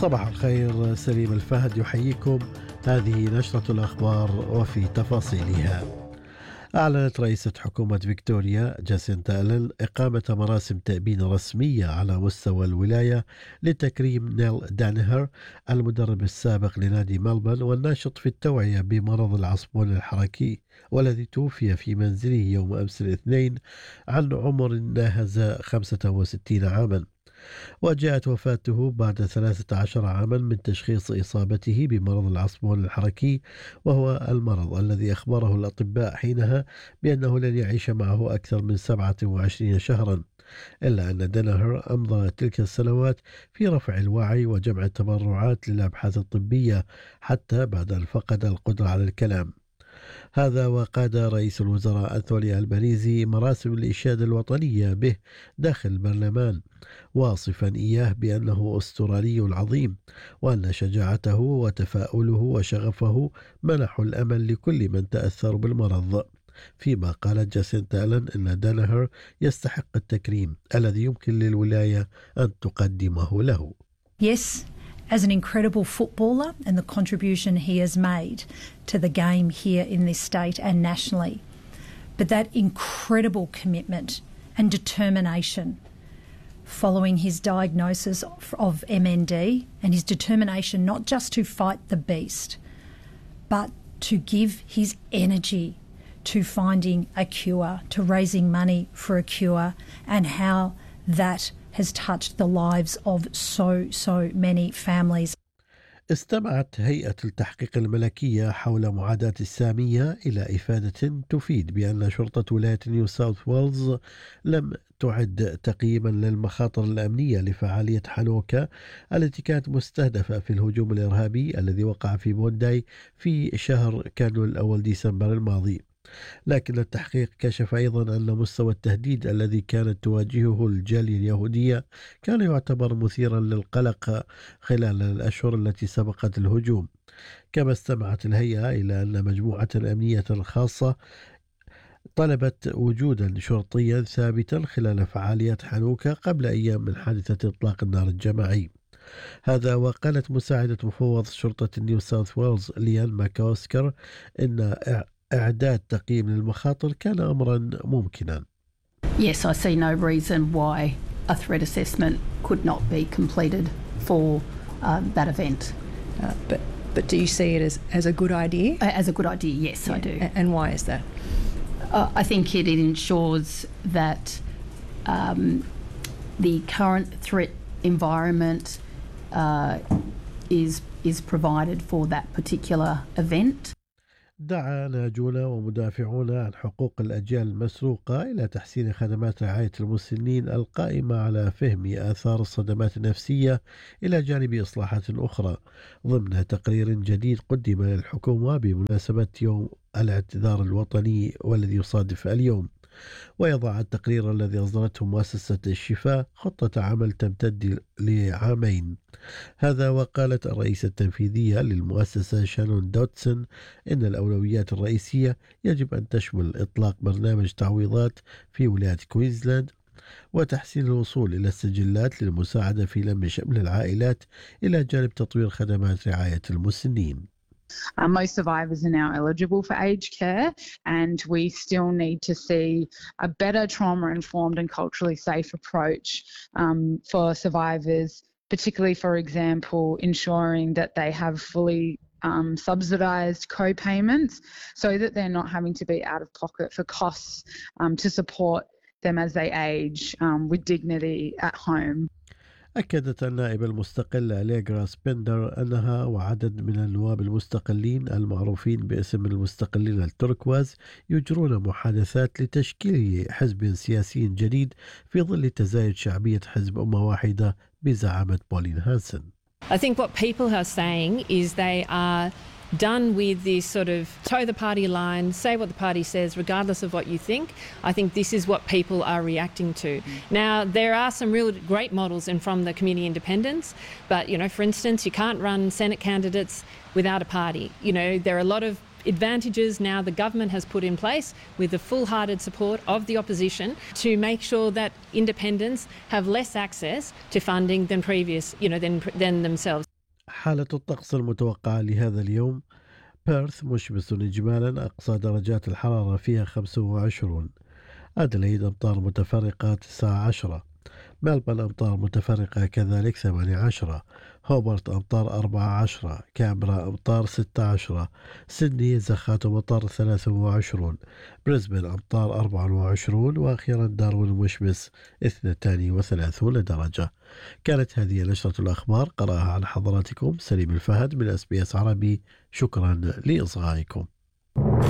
صباح الخير، سليم الفهد يحييكم. هذه نشرة الأخبار وفي تفاصيلها. أعلنت رئيسة حكومة فيكتوريا جاسينتا ألين إقامة مراسم تأبين رسمية على مستوى الولاية لتكريم نيل دانيهر، المدرب السابق لنادي ملبون والناشط في التوعية بمرض العصبون الحركي، والذي توفي في منزله يوم أمس الاثنين عن عمر ناهز 65 عاما. وجاءت وفاته بعد 13 عاما من تشخيص إصابته بمرض العصبون الحركي، وهو المرض الذي أخبره الأطباء حينها بأنه لن يعيش معه أكثر من 27 شهرا، إلا أن دانيهر أمضى تلك السنوات في رفع الوعي وجمع التبرعات للأبحاث الطبية حتى بعد أن فقد القدرة على الكلام. هذا وقاد رئيس الوزراء أنتوني ألبانيزي مراسم الإشادة الوطنية به داخل البرلمان، واصفا إياه بأنه أسترالي عظيم، وأن شجاعته وتفاؤله وشغفه منحوا الأمل لكل من تأثر بالمرض. فيما قالت جاسينتا ألين أن دانيهر يستحق التكريم الذي يمكن للولاية أن تقدمه له. Yes, as an incredible footballer and the contribution he has made to the game here in this state and nationally, but that incredible commitment and determination following his diagnosis of MND, and his determination not just to fight the beast, but to give his energy to finding a cure, to raising money for a cure, and how that has touched the lives of so many families. استمعت هيئة التحقيق الملكية حول معاداة السامية إلى إفادة تفيد بأن شرطة ولاية نيو ساوث ويلز لم تعد تقييما للمخاطر الأمنية لفعالية حنوكة التي كانت مستهدفة في الهجوم الإرهابي الذي وقع في بونداي في شهر كانون الأول ديسمبر الماضي. لكن التحقيق كشف أيضا أن مستوى التهديد الذي كانت تواجهه الجالية اليهودية كان يعتبر مثيرا للقلق خلال الأشهر التي سبقت الهجوم. كما استمعت الهيئة إلى أن مجموعة أمنية خاصة طلبت وجودا شرطيا ثابتا خلال فعاليات حنوكة قبل أيام من حادثة إطلاق النار الجماعي. هذا وقالت مساعدة مفوض شرطة نيو ساوث ويلز ليان ماكوسكر إن إعداد تقييم للمخاطر كان أمرا ممكنا. Yes, I see no reason why a threat assessment could not be completed for that event. But do you see it as a good idea? As a good idea, yes, yeah. I do. And why is that? I think it ensures that the current threat environment is provided for that particular event. دعا ناجون ومدافعون عن حقوق الأجيال المسروقة إلى تحسين خدمات رعاية المسنين القائمة على فهم آثار الصدمات النفسية إلى جانب إصلاحات أخرى، ضمن تقرير جديد قدم للحكومة بمناسبة يوم الاعتذار الوطني والذي يصادف اليوم. ويضع التقرير الذي أصدرته مؤسسة الشفاء خطة عمل تمتد لعامين. هذا وقالت الرئيسة التنفيذية للمؤسسة شانون دوتسون إن الأولويات الرئيسية يجب أن تشمل إطلاق برنامج تعويضات في ولاية كوينزلاند وتحسين الوصول إلى السجلات للمساعدة في لم شمل العائلات إلى جانب تطوير خدمات رعاية المسنين. Most survivors are now eligible for aged care, and we still need to see a better trauma-informed and culturally safe approach for survivors, particularly, for example, ensuring that they have fully subsidised co-payments so that they're not having to be out of pocket for costs to support them as they age with dignity at home. أكدت النائبة المستقلة أليغرا سبندر أنها وعدد من النواب المستقلين المعروفين باسم المستقلين التركواز يجرون محادثات لتشكيل حزب سياسي جديد في ظل تزايد شعبية حزب أمة واحدة بزعامة بولين هانسن. I think what people are saying is they are done with this sort of toe the party line, say what the party says regardless of what you think. I think this is what people are reacting to. Now, there are some real great models in from the community independents, but, you know, for instance, you can't run Senate candidates without a party. You know, there are a lot of advantages now the government has put in place with the full-hearted support of the opposition to make sure that independents have less access to funding than previous, than themselves. حالة الطقس المتوقعة لهذا اليوم: بيرث مشمس إجمالا، أقصى درجات الحرارة فيها 25. أدليد أمطار متفرقة 19. ملبن أمطار متفرقة كذلك 18. هوبرت أمطار 14. كامبرا أمطار 16. سيدني زخات مطر 23. بريسبن أمطار 24. وأخيرا داروين مشمس 32 درجة. كانت هذه نشرة الأخبار، قرأها عن حضراتكم سليم الفهد من SBS عربي. شكرا لإصغائكم.